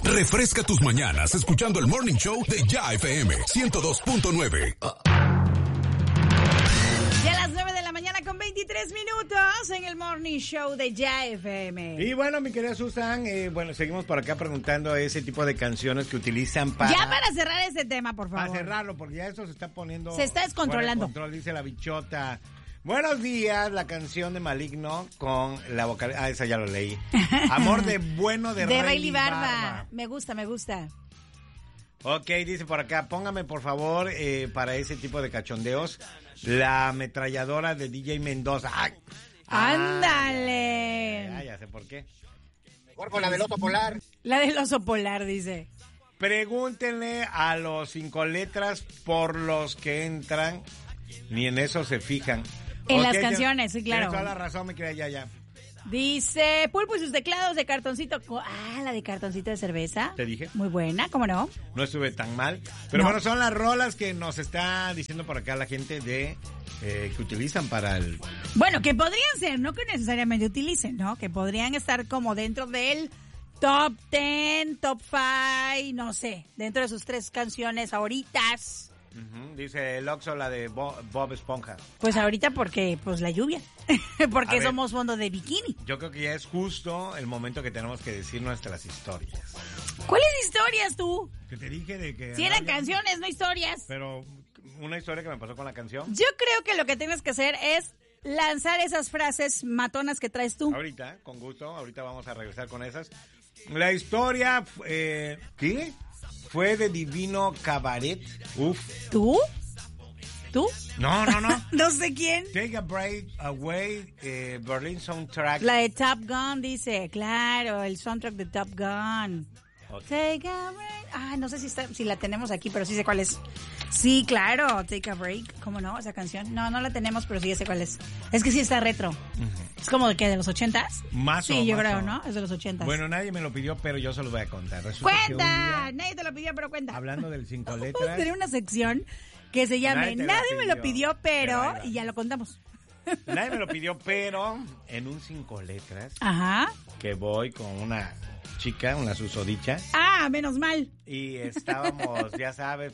Refresca tus mañanas escuchando el Morning Show de Ya FM 102.9. Ya a las 9 de la mañana con 23 minutos en el Morning Show de Ya FM. Y bueno, mi querida Susan, seguimos por acá preguntando ese tipo de canciones que utilizan para... Ya para cerrar ese tema, por favor. Para cerrarlo, porque ya esto se está poniendo... Se está descontrolando. Control, dice la bichota. Buenos días, la canción de Maligno con la vocal... Ah, esa ya lo leí. Amor de bueno de Rayleigh Barba. Me gusta, me gusta. Ok, dice por acá, póngame por favor, para ese tipo de cachondeos, la ametralladora de DJ Mendoza. ¡Ay! ¡Ándale! Ya sé por qué. Mejor con la del oso polar. La del oso polar, dice. Pregúntenle a los 5 letras por los que entran, ni en eso se fijan. En las canciones, sí, claro. Tienes toda la razón, mi querida ya. Dice, Pulpo y sus teclados de cartoncito. La de cartoncito de cerveza. Te dije. Muy buena, ¿cómo no? No estuve tan mal. Pero bueno, son las rolas que nos está diciendo por acá la gente de que utilizan para el... Bueno, que podrían ser, no que necesariamente utilicen, ¿no? Que podrían estar como dentro del top 10, top 5, no sé, dentro de sus 3 canciones favoritas. Dice el Oxxo, la de Bob Esponja. Pues ahorita porque, pues la lluvia, porque somos fondo de bikini. Yo creo que ya es justo el momento que tenemos que decir nuestras historias. ¿Cuáles historias tú? Que te dije de que... Si eran canciones, no historias. Pero una historia que me pasó con la canción. Yo creo que lo que tienes que hacer es lanzar esas frases matonas que traes tú. Ahorita, con gusto, ahorita vamos a regresar con esas. La historia, ¿qué? Fue de Divino Cabaret. Uf. ¿Tú? ¿Tú? No. No sé quién. Take a Break Away, Berlin Soundtrack. La de Top Gun, dice. Claro, el soundtrack de Top Gun. Okay. Take a break. No sé si la tenemos aquí, pero sí sé cuál es. Sí, claro, Take a Break. ¿Cómo no? Esa canción. No la tenemos, pero sí sé cuál es. Es que sí está retro. Es como de los 80s. Más o menos. Sí, yo creo, ¿no? Es de los 80s. Bueno, nadie me lo pidió, pero yo se lo voy a contar. ¡Cuenta! Nadie te lo pidió, pero cuenta. Hablando del 5 letras. Vamos a tener una sección que se llame Nadie me lo pidió, pero... Y ya lo contamos. Nadie me lo pidió, pero en un 5 letras. Ajá. Que voy con una chica, una susodicha. Menos mal. Y estábamos, ya sabes,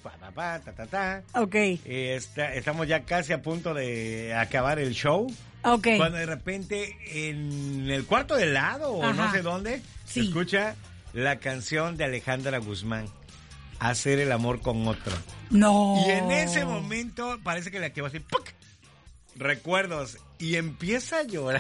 Ok. Estamos ya casi a punto de acabar el show. Ok. Cuando de repente en el cuarto de lado o no sé dónde se escucha la canción de Alejandra Guzmán, Hacer el amor con otro. No. Y en ese momento parece que le activó así, ¡puc! Recuerdos, y empieza a llorar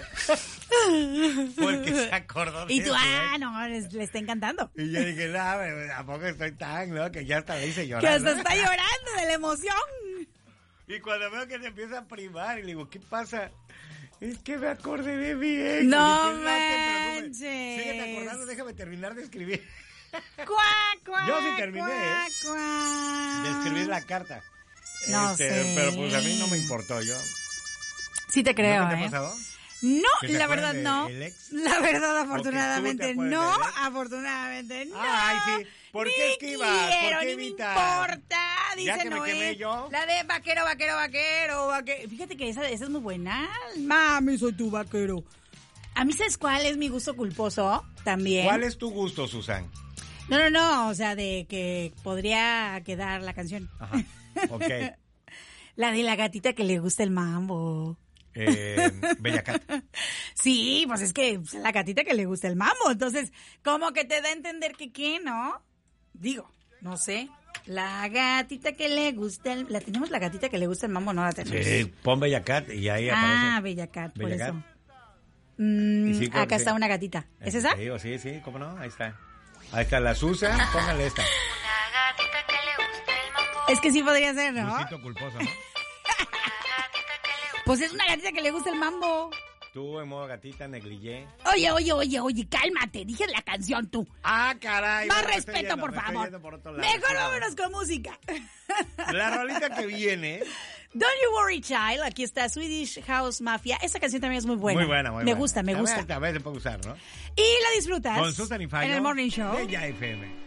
porque se acordó de y tú, eso, no, le está encantando. Y yo dije, no, ¿a poco estoy tan, no? Que ya hasta le hice llorar. Que hasta está llorando de la emoción. Y cuando veo que se empieza a primar, y le digo, ¿qué pasa? Es que me acordé de mi ex. No dije, manches. Síguete acordando, déjame terminar de escribir. ¡Cuac! Yo sí terminé, de escribir la carta. No sé. Pero pues a mí no me importó, yo... Sí te creo, ¿No te ha pasado? No, la verdad no. La verdad, afortunadamente no. Afortunadamente no. Ay, sí. ¿Por qué esquivas? ¿Por qué evitas? No me importa, dice ¿Ya que Noé. me quemé yo? La de vaquero. Fíjate que esa es muy buena. Mami, soy tu vaquero. A mí, ¿sabes cuál es mi gusto culposo? También. ¿Cuál es tu gusto, Susan? No. O sea, de que podría quedar la canción. Ajá. Ok. La de la gatita que le gusta el mambo. Bella Cat. Sí, pues es que la gatita que le gusta el mambo. Entonces, como que te da a entender que qué, ¿no? Digo, no sé. La gatita que le gusta ¿La tenemos la gatita que le gusta el mambo? No la tenemos. Sí, pon Bella Cat y ahí aparece. Bella Cat, por Bella eso. Sí, acá está una gatita. ¿Es esa? Sí, ¿cómo no? Ahí está. Ahí está la Susan, póngale esta. Una gatita que le gusta el mambo. Es que sí podría ser, ¿no? Gustito culposo, ¿no? Pues es una gatita que le gusta el mambo. Tú en modo gatita, negligé. Oye, cálmate, dije la canción tú. Ah, caray. Más respeto, por favor. Mejor vámonos con música. La rolita que viene. Don't You Worry Child, aquí está Swedish House Mafia. Esta canción también es muy buena. Muy buena. Me gusta. A ver, se puede usar, ¿no? Y la disfrutas Con Susan y Fallo. en el Morning Show De Ya FM.